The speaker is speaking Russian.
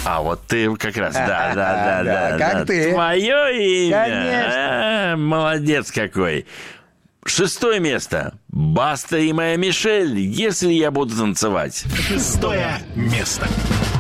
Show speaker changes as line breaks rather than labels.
А вот ты как раз, да.
Как ты?
Твое имя.
Конечно.
Молодец какой. 6 место. Баста и моя Мишель, если я буду танцевать.
6 место.